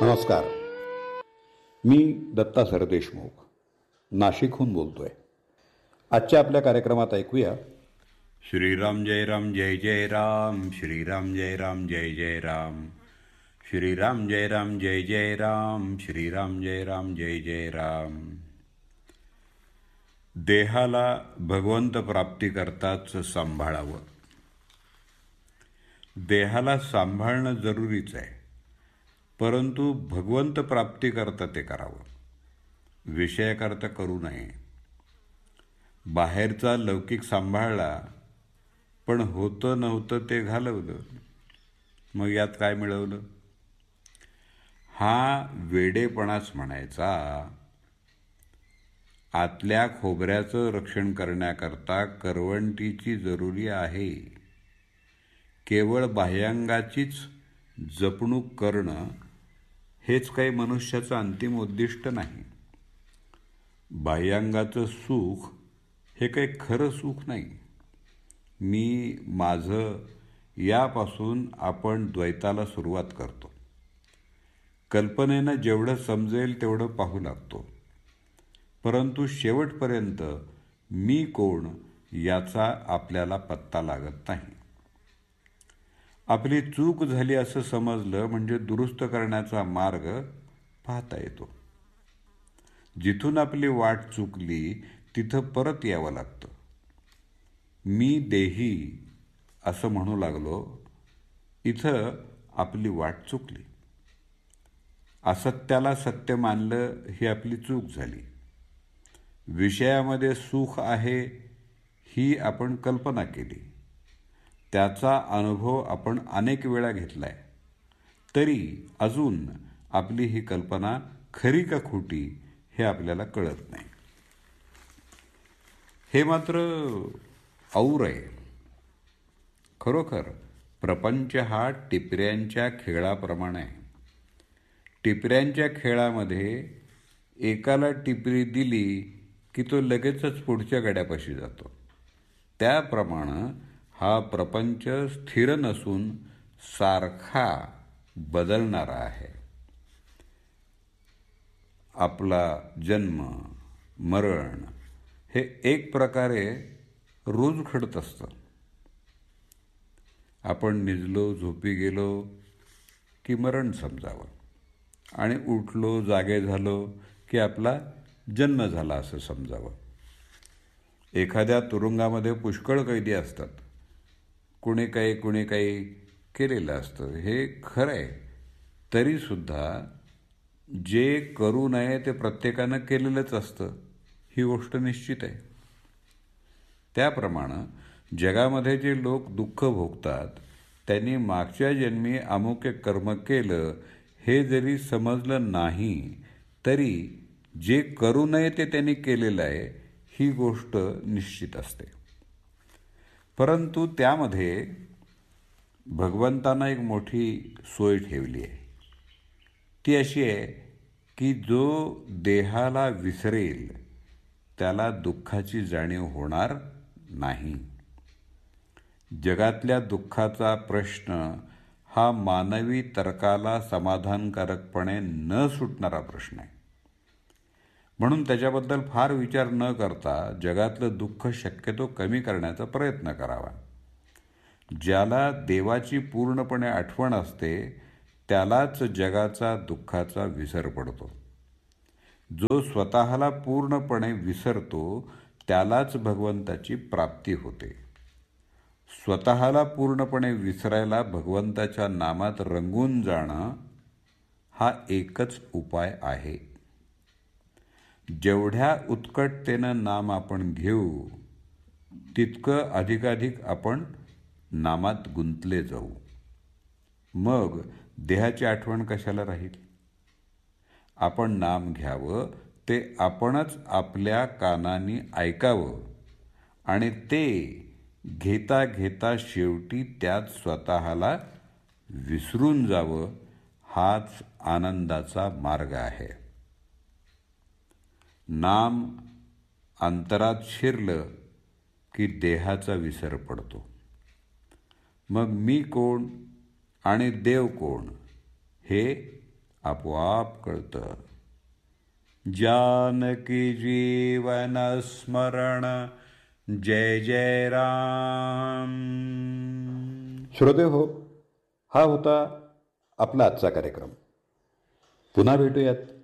नमस्कार. मी दत्ता सरदेशमुख नाशिकहून बोलतोय. आजच्या आपल्या कार्यक्रमात ऐकूया श्रीराम जय राम जय जय राम, श्रीराम जय राम जय जय राम, श्रीराम जय राम जय जय राम, श्रीराम जय राम जय जय राम. देहाला भगवंत प्राप्तीकरताच सांभाळावं. देहाला सांभाळणं जरुरीच आहे, परंतु भगवंत प्राप्तीकरता ते करावं, विषयाकरता करू नये. बाहेरचा लौकिक सांभाळला पण होतं नव्हतं ते घालवलं, मग यात काय मिळवलं? हा वेडेपणाच म्हणायचा. आतल्या खोबऱ्याचं रक्षण करण्याकरता करवंटीची जरुरी आहे. केवळ बाह्यांगाचीच जपणूक करणं हेच काही मनुष्याचं अंतिम उद्दिष्ट नाही. बाह्यांगाचं सुख हे काही खरं सुख नाही. मी माझं यापासून आपण द्वैताला सुरुवात करतो. कल्पनेनं जेवढं समजेल तेवढं पाहू लागतो, परंतु शेवटपर्यंत मी कोण याचा आपल्याला पत्ता लागत नाही. आपली चूक झाली असं समजलं म्हणजे दुरुस्त करण्याचा मार्ग पाहता येतो. जिथून आपली वाट चुकली तिथं परत यावं लागतं. मी देही असं म्हणू लागलो, इथं आपली वाट चुकली. असत्याला सत्य मानलं ही आपली चूक झाली. विषयामध्ये सुख आहे ही आपण कल्पना केली, त्याचा अनुभव आपण अनेक वेळा घेतलाय, तरी अजून आपली ही कल्पना खरी का खोटी हे आपल्याला कळत नाही. हे मात्र और आहे. खरोखर प्रपंच हा टिपऱ्यांच्या खेळाप्रमाणे आहे. टिपऱ्यांच्या खेळामध्ये एकाला टिपरी दिली की तो लगेचच पुढच्या गड्यापाशी जातो. त्याप्रमाणे हा प्रपंच स्थिर नसून सारखा बदलणारा आहे. आपला जन्म मरण हे एक प्रकारे रोज घडत असतं. आपण निजलो, झोपी गेलो की मरण समजावं, आणि उठलो, जागे झालो की आपला जन्म झाला असं समजावं. एखाद्या तुरुंगामध्ये पुष्कळ कैदी असतात. कुणी काही केलेलं असतं, हे खरं आहे. तरीसुद्धा जे करू नये ते प्रत्येकानं केलेलंच असतं, ही गोष्ट निश्चित आहे. त्याप्रमाणे जगामध्ये जे लोक दुःख भोगतात त्यांनी मागच्या जन्मी अमुक एक कर्म केलं हे जरी समजलं नाही तरी जे करू नये ते त्यांनी केलेलं आहे ही गोष्ट निश्चित असते. परंतु त्यामध्ये भगवंतानं एक मोठी सोय ठेवली आहे. ती अशी आहे की जो देहाला विसरेल त्याला दुःखाची जाणीव होणार नाही. जगातल्या दुःखाचा प्रश्न हा मानवी तर्काला समाधानकारकपणे न सुटणारा प्रश्न आहे. म्हणून त्याच्याबद्दल फार विचार न करता जगातलं दुःख शक्यतो कमी करण्याचा प्रयत्न करावा. ज्याला देवाची पूर्णपणे आठवण असते त्यालाच जगाचा दुःखाचा विसर पडतो. जो स्वतःला पूर्णपणे विसरतो त्यालाच भगवंताची प्राप्ती होते. स्वतःला पूर्णपणे विसरायला भगवंताच्या नामात रंगून जाणं हा एकच उपाय आहे. जेवढ्या उत्कटतेनं नाम आपण घेऊ तितकं अधिकाधिक आपण नामात गुंतले जाऊ. मग देहाची आठवण कशाला राहील? आपण नाम घ्यावं ते आपणच आपल्या कानांनी ऐकावं आणि ते घेता घेता शेवटी त्यात स्वतःला विसरून जावं. हाच आनंदाचा मार्ग आहे. नाम अंतरात शिरलं की देहाचा विसर पडतो. मग मी कोण आणि देव कोण हे आपोआप कळतं. जानकी जीवन स्मरण जय जय राम. श्रोते हो, हा होता आपला आजचा कार्यक्रम. पुन्हा भेटूयात